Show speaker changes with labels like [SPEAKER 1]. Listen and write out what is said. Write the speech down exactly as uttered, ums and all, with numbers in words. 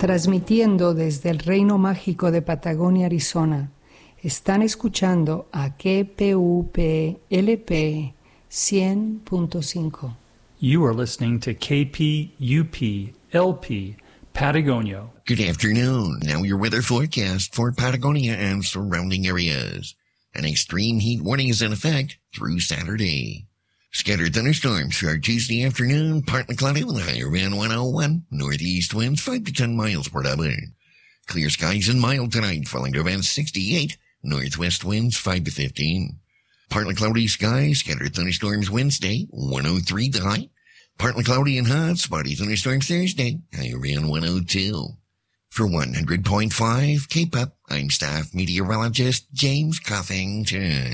[SPEAKER 1] Transmitiendo desde el Reino Mágico de Patagonia, Arizona, están escuchando a K P U P L P cien punto cinco.
[SPEAKER 2] You are listening to K P U P L P Patagonia.
[SPEAKER 3] Good afternoon. Now your weather forecast for Patagonia and surrounding areas. An extreme heat warning is in effect through Saturday. Scattered thunderstorms for Tuesday afternoon, partly cloudy with a higher wind one oh one. Northeast winds five to ten miles per hour. Clear skies and mild tonight, falling to around sixty-eight. Northwest winds five to fifteen. Partly cloudy skies, scattered thunderstorms Wednesday, one oh three the high. Partly cloudy and hot, spotty thunderstorms Thursday, higher wind one oh two. For one hundred point five K-Pop, I'm staff meteorologist James Coffington.